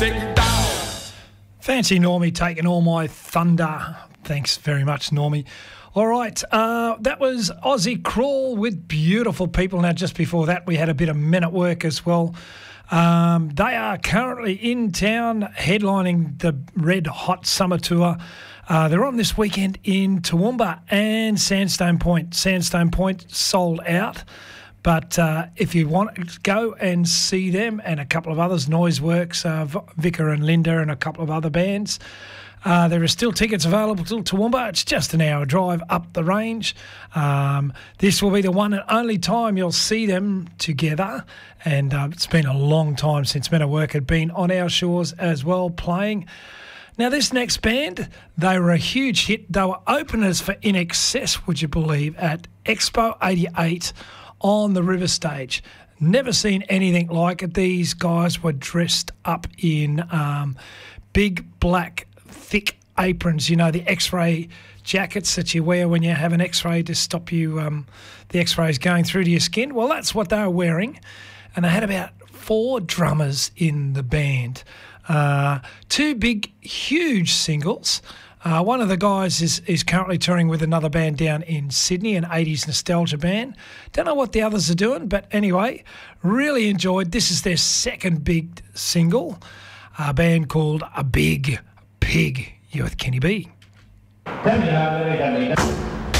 take you down. Fancy Normie taking all my thunder. Thanks very much, Normie. All right, that was Aussie Crawl with Beautiful People. Now, just before that, we had a bit of Men at Work as well. They are currently in town headlining the Red Hot Summer Tour. They're on this weekend in Toowoomba and Sandstone Point. Sandstone Point sold out. But if you want to go and see them and a couple of others, Noiseworks, Vicar and Linda and a couple of other bands, there are still tickets available to Toowoomba. It's just an hour drive up the range. This will be the one and only time you'll see them together. And it's been a long time since Men at Work had been on our shores as well playing. Now, this next band, they were a huge hit. They were openers for In Excess, would you believe, at Expo 88 on the River Stage. Never seen anything like it. These guys were dressed up in big black thick aprons, you know, the X-ray jackets that you wear when you have an X-ray to stop you the X-rays going through to your skin. Well, that's what they were wearing, and they had about 4 drummers in the band. 2 big, huge singles. One of the guys is currently touring with another band down in Sydney, an 80s nostalgia band. Don't know what the others are doing, but anyway, really enjoyed. This is their second big single, a band called A Big Pig. You're with Kenny B.